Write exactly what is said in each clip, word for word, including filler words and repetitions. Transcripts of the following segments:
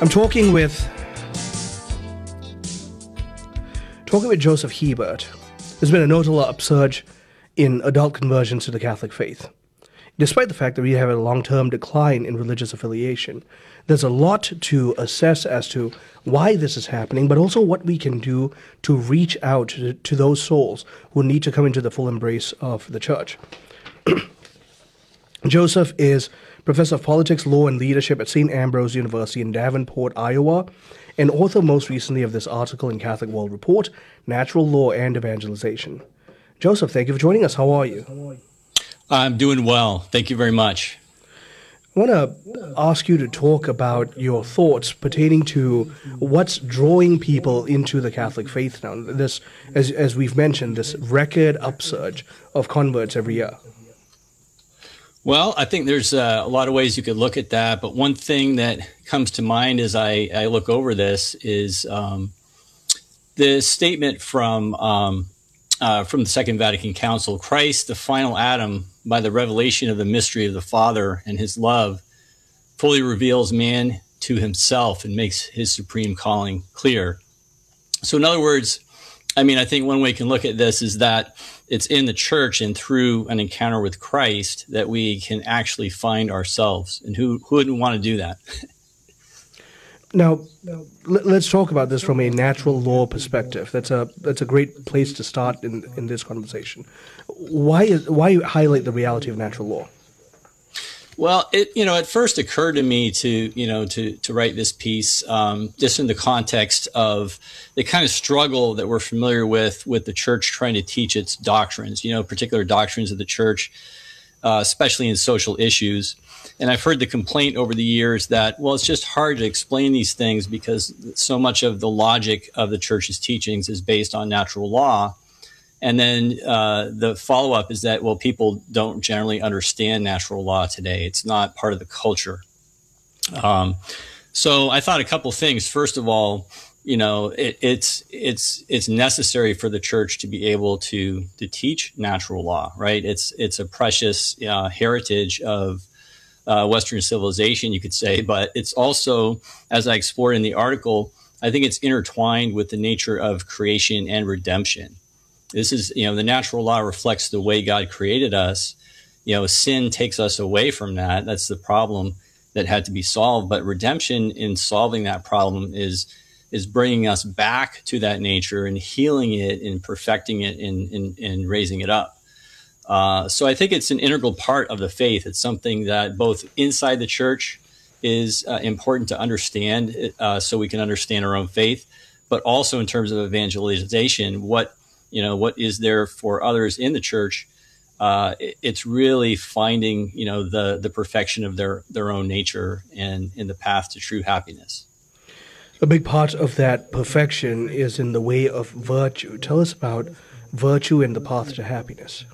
I'm talking with talking with Joseph Hebert. There's been a notable upsurge in adult conversions to the Catholic faith. Despite the fact that we have a long-term decline in religious affiliation, there's a lot to assess as to why this is happening, but also what we can do to reach out to, to those souls who need to come into the full embrace of the church. Joseph is professor of politics, law, and leadership at Saint Ambrose University in Davenport, Iowa, and author most recently of this article in Catholic World Report, Natural Law and Evangelization. Joseph, thank you for joining us. How are you? I'm doing well. Thank you very much. I want to ask you to talk about your thoughts pertaining to what's drawing people into the Catholic faith now. This, as, as we've mentioned, this record upsurge of converts every year. Well, I think there's uh, a lot of ways you could look at that, but one thing that comes to mind as I, I look over this is um, the statement from um, uh, from the Second Vatican Council: Christ, the final Adam, by the revelation of the mystery of the Father and his love, fully reveals man to himself and makes his supreme calling clear. So in other words, I mean, I think one way you can look at this is that it's in the church and through an encounter with Christ that we can actually find ourselves. And who, who wouldn't want to do that? Now, let's talk about this from a natural law perspective. That's a that's a great place to start in, in this conversation. Why is why highlight the reality of natural law? Well, it you know, it first occurred to me to you know to to write this piece um, just in the context of the kind of struggle that we're familiar with with the church trying to teach its doctrines. You know, particular doctrines of the church, uh, especially in social issues. And I've heard the complaint over the years that, well, it's just hard to explain these things because so much of the logic of the church's teachings is based on natural law. And then uh, the follow-up is that, well, people don't generally understand natural law today. It's not part of the culture. Um, so I thought a couple things. First of all, you know, it, it's it's it's necessary for the church to be able to to teach natural law, right? It's it's a precious uh, heritage of Uh, Western civilization, you could say, but it's also, as I explored in the article, I think it's intertwined with the nature of creation and redemption. This is, you know, the natural law reflects the way God created us. You know, sin takes us away from that. That's the problem that had to be solved. But redemption, in solving that problem, is is bringing us back to that nature and healing it and perfecting it and, and, and raising it up. Uh, so I think it's an integral part of the faith. It's something that both inside the church is uh, important to understand uh, so we can understand our own faith, but also in terms of evangelization, what, you know, what is there for others in the church? Uh, it, it's really finding, you know, the, the perfection of their, their own nature and in the path to true happiness. A big part of that perfection is in the way of virtue. Tell us about virtue and the path to happiness.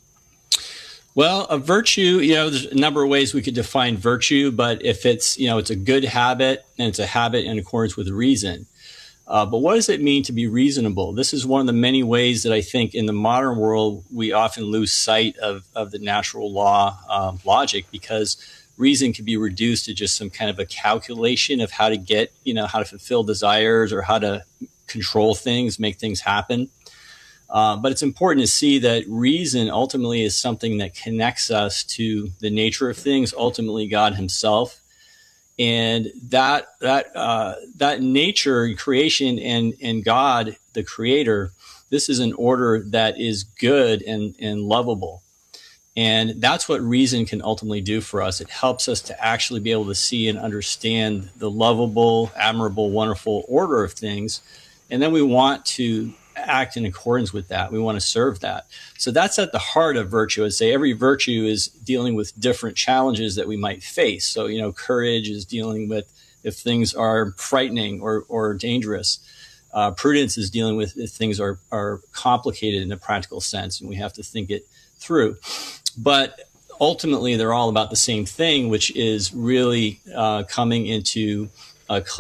Well, a virtue, you know, there's a number of ways we could define virtue, but if it's, you know, it's a good habit and it's a habit in accordance with reason. Uh, but what does it mean to be reasonable? This is one of the many ways that I think in the modern world, we often lose sight of, of the natural law um, logic, because reason can be reduced to just some kind of a calculation of how to get, you know, how to fulfill desires or how to control things, make things happen. Uh, but it's important to see that reason ultimately is something that connects us to the nature of things, ultimately God himself. And that that uh, that nature, creation, and, and God, the creator, this is an order that is good and, and lovable. And that's what reason can ultimately do for us. It helps us to actually be able to see and understand the lovable, admirable, wonderful order of things. And then we want to act in accordance with that. We want to serve that. So that's at the heart of virtue. I'd say every virtue is dealing with different challenges that we might face. So, you know, courage is dealing with if things are frightening or, or dangerous. Uh, prudence is dealing with if things are, are complicated in a practical sense, and we have to think it through. But ultimately, they're all about the same thing, which is really uh, coming into a